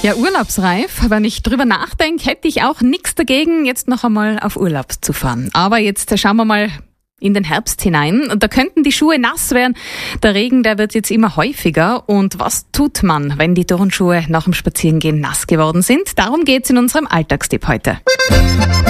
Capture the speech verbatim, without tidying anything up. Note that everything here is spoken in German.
Ja, urlaubsreif. Wenn ich drüber nachdenke, hätte ich auch nichts dagegen, jetzt noch einmal auf Urlaub zu fahren. Aber jetzt schauen wir mal in den Herbst hinein. Und da könnten die Schuhe nass werden. Der Regen, der wird jetzt immer häufiger. Und was tut man, wenn die Turnschuhe nach dem Spazierengehen nass geworden sind? Darum geht's in unserem Alltagstipp heute.